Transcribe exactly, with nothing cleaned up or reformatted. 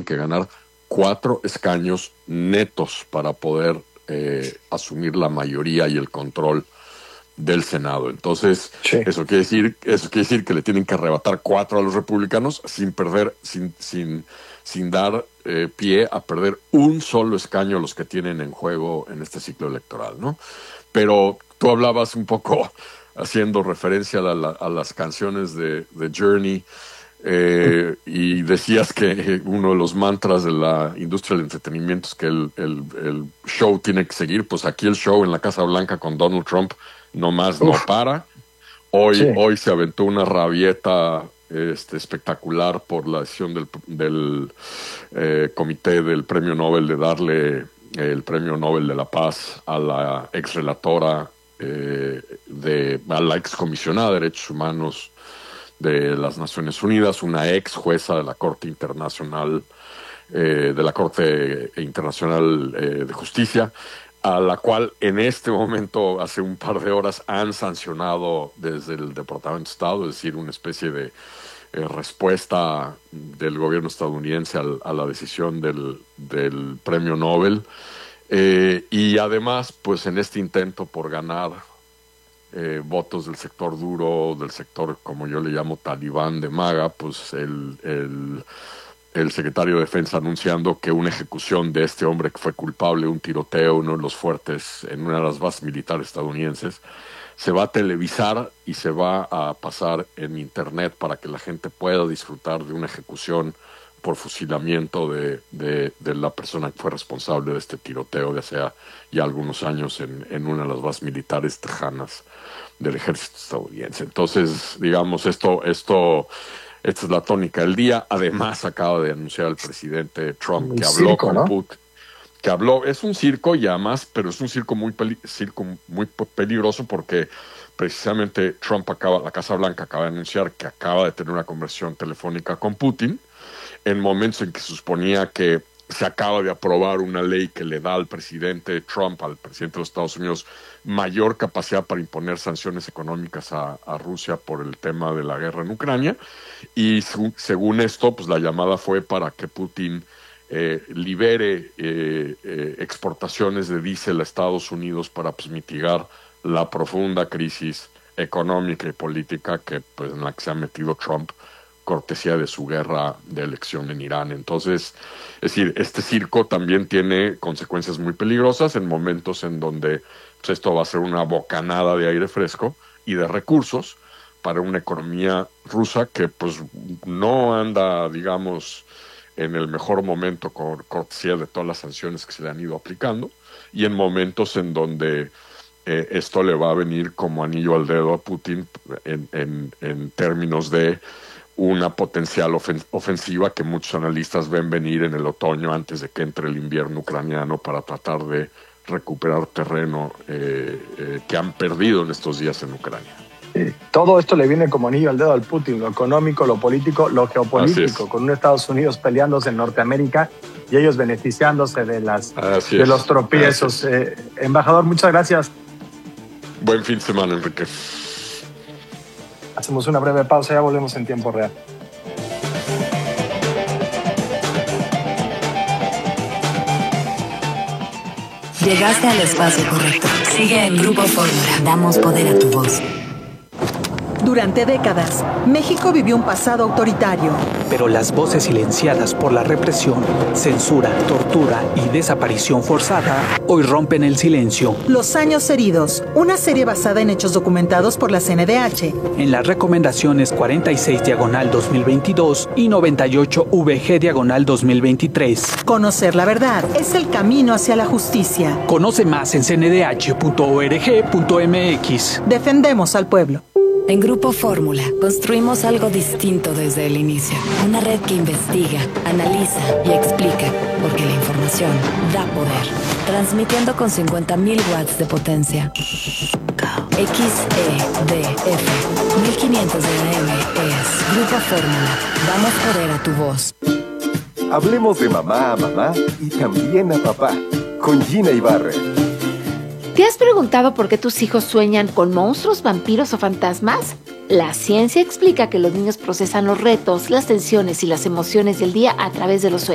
que ganar cuatro escaños netos para poder eh, asumir la mayoría y el control del Senado. Entonces, sí. eso quiere decir, eso quiere decir que le tienen que arrebatar cuatro a los republicanos sin perder, sin, sin, sin dar eh, pie a perder un solo escaño a los que tienen en juego en este ciclo electoral, ¿no? Pero tú hablabas un poco haciendo referencia a, la, a las canciones de, de Journey, eh, y decías que uno de los mantras de la industria del entretenimiento es que el, el, el show tiene que seguir. Pues aquí el show en la Casa Blanca con Donald Trump nomás Uf. no para. Hoy, sí. hoy se aventó una rabieta este, espectacular por la decisión del, del eh, comité del Premio Nobel de darle eh, el Premio Nobel de la Paz a la ex relatora, eh, de, a la ex comisionada de Derechos Humanos de las Naciones Unidas, una ex jueza de la Corte Internacional, eh, de la Corte Internacional eh, de Justicia, a la cual en este momento, hace un par de horas, han sancionado desde el Departamento de Estado, es decir, una especie de eh, respuesta del gobierno estadounidense al, a la decisión del, del Premio Nobel. Eh, y además, pues en este intento por ganar Eh, votos del sector duro, del sector, como yo le llamo, talibán de MAGA, pues el, el, el secretario de Defensa anunciando que una ejecución de este hombre que fue culpable de un tiroteo, uno de los fuertes en una de las bases militares estadounidenses, se va a televisar y se va a pasar en internet para que la gente pueda disfrutar de una ejecución por fusilamiento de, de, de la persona que fue responsable de este tiroteo de hace ya algunos años en, en una de las bases militares tejanas del ejército estadounidense. Entonces, digamos, esto, esto, esta es la tónica del día. Además, acaba de anunciar el presidente Trump que habló circo, con ¿no? Putin, que habló, es un circo y además, pero es un circo muy, peli, circo muy peligroso porque precisamente Trump acaba, la Casa Blanca acaba de anunciar que acaba de tener una conversación telefónica con Putin, en momentos en que se suponía que se acaba de aprobar una ley que le da al presidente Trump, al presidente de los Estados Unidos, mayor capacidad para imponer sanciones económicas a, a Rusia por el tema de la guerra en Ucrania. Y su, según esto, pues la llamada fue para que Putin eh, libere eh, eh, exportaciones de diésel a Estados Unidos para pues, mitigar la profunda crisis económica y política que, pues, en la que se ha metido Trump, cortesía de su guerra de elección en Irán. Entonces, es decir, este circo también tiene consecuencias muy peligrosas en momentos en donde pues, esto va a ser una bocanada de aire fresco y de recursos para una economía rusa que pues no anda, digamos, en el mejor momento con cortesía de todas las sanciones que se le han ido aplicando, y en momentos en donde eh, esto le va a venir como anillo al dedo a Putin en, en, en términos de una potencial ofen- ofensiva que muchos analistas ven venir en el otoño antes de que entre el invierno ucraniano para tratar de recuperar terreno eh, eh, que han perdido en estos días en Ucrania. Sí. Todo esto le viene como anillo al dedo al Putin, lo económico, lo político, lo geopolítico, con un Estados Unidos peleándose en Norteamérica y ellos beneficiándose de, las, de los tropiezos. Eh, embajador, muchas gracias. Buen fin de semana, Enrique. Hacemos una breve pausa y ya volvemos en tiempo real. Llegaste al espacio correcto. Sigue en Grupo Fórmula. Damos poder a tu voz. Durante décadas, México vivió un pasado autoritario. Pero las voces silenciadas por la represión, censura, tortura y desaparición forzada hoy rompen el silencio. Los años heridos, una serie basada en hechos documentados por la C N D H. En las recomendaciones cuarenta y seis diagonal dos mil veintidós y noventa y ocho V G diagonal dos mil veintitrés. Conocer la verdad es el camino hacia la justicia. Conoce más en c n d h punto org punto m x. Defendemos al pueblo. En Grupo Fórmula construimos algo distinto desde el inicio. Una red que investiga, analiza y explica, porque la información da poder. Transmitiendo con cincuenta mil watts de potencia. X E D F mil quinientos de A M es Grupo Fórmula. Damos poder a tu voz. Hablemos de mamá a mamá y también a papá. Con Gina Ibarra. ¿Te has preguntado por qué tus hijos sueñan con monstruos, vampiros o fantasmas? La ciencia explica que los niños procesan los retos, las tensiones y las emociones del día a través de los sueños.